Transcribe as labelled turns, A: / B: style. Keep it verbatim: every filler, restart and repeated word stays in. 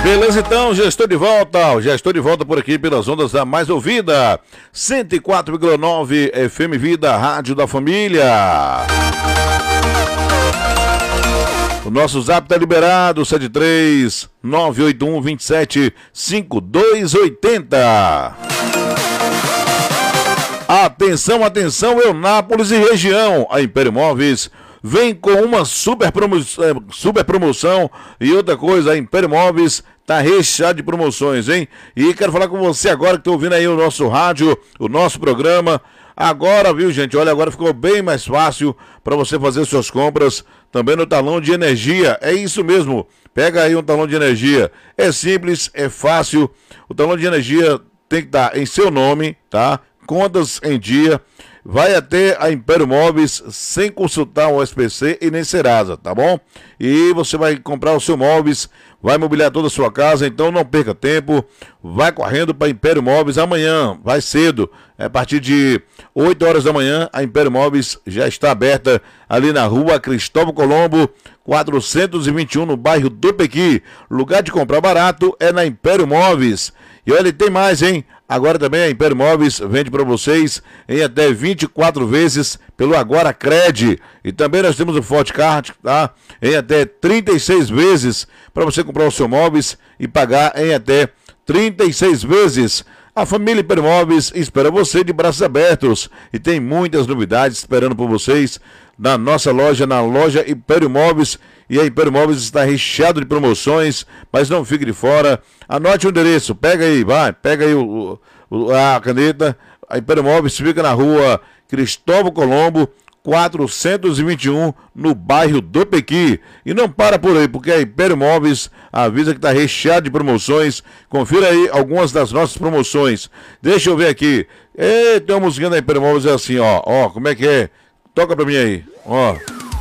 A: Beleza, então, já estou de volta, já estou de volta por aqui pelas ondas da mais ouvida, cento e quatro vírgula nove F M Vida, Rádio da Família. O nosso zap tá liberado, sete três nove oito um dois sete cinco dois oito zero. Atenção, atenção, Eunápolis e região, a Império Móveis vem com uma super promoção, super promoção e outra coisa, a Império Móveis tá recheado de promoções, hein? E quero falar com você agora que tá ouvindo aí o nosso rádio, o nosso programa. Agora, viu, gente? Olha, agora ficou bem mais fácil para você fazer suas compras também no talão de energia. É isso mesmo. Pega aí um talão de energia. É simples, é fácil. O talão de energia tem que estar em seu nome, tá? Contas em dia. Vai até a Império Móveis sem consultar o S P C e nem Serasa, tá bom? E você vai comprar o seu móveis, vai mobiliar toda a sua casa, então não perca tempo, vai correndo para Império Móveis amanhã, vai cedo, a partir de oito horas da manhã, a Império Móveis já está aberta ali na rua Cristóvão Colombo, quatrocentos e vinte e um, no bairro do Pequi. Lugar de comprar barato é na Império Móveis. E olha, tem mais, hein? Agora também a Império Móveis vende para vocês em até vinte e quatro vezes pelo Agora Cred. E também nós temos o Forte Card, tá? Em até trinta e seis vezes para você comprar o seu móveis e pagar em até trinta e seis vezes. A família Império Móveis espera você de braços abertos e tem muitas novidades esperando por vocês na nossa loja, na loja Império Móveis. E a Império Móveis está recheado de promoções, mas não fique de fora. Anote o endereço, pega aí, vai, pega aí o, o, a caneta. A Império Móveis fica na rua Cristóvão Colombo, quatrocentos e vinte e um, no bairro do Pequi. E não para por aí, porque a Império Móveis avisa que está recheado de promoções. Confira aí algumas das nossas promoções. Deixa eu ver aqui. Ei, tem uma musiquinha da Império Móveis, é assim, ó. Ó, como é que é? Toca pra mim aí, ó.